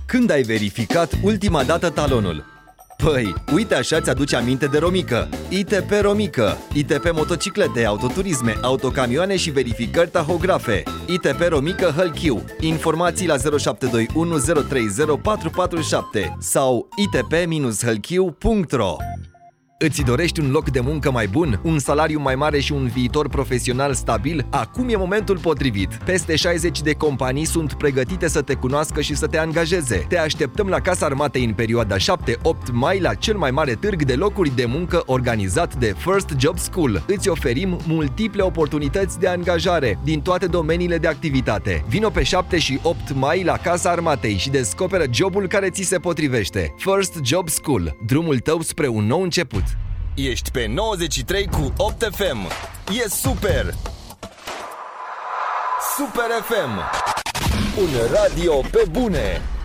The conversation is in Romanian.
Când ai verificat ultima dată talonul? Păi, uite așa ți-aduce aminte de Romică. ITP Romică, ITP motociclete, autoturisme, autocamioane și verificări tahografe. ITP Romică Hălchiu. Informații la 0721 030 447 sau itp-hălchiu.ro. Îți dorești un loc de muncă mai bun, un salariu mai mare și un viitor profesional stabil? Acum e momentul potrivit. Peste 60 de companii sunt pregătite să te cunoască și să te angajeze. Te așteptăm la Casa Armatei în perioada 7-8 mai la cel mai mare târg de locuri de muncă organizat de First Job School. Îți oferim multiple oportunități de angajare din toate domeniile de activitate. Vino pe 7 și 8 mai la Casa Armatei și descoperă jobul care ți se potrivește. First Job School. Drumul tău spre un nou început. Ești pe 93 cu 8 FM. E super! Super FM! Un radio pe bune!